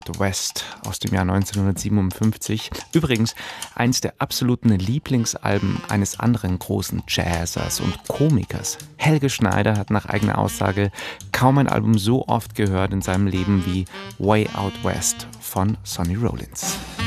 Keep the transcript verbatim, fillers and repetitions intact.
West aus dem Jahr neunzehnhundertsiebenundfünfzig. Übrigens eins der absoluten Lieblingsalben eines anderen großen Jazzers und Komikers. Helge Schneider hat nach eigener Aussage kaum ein Album so oft gehört in seinem Leben wie Way Out West von Sonny Rollins.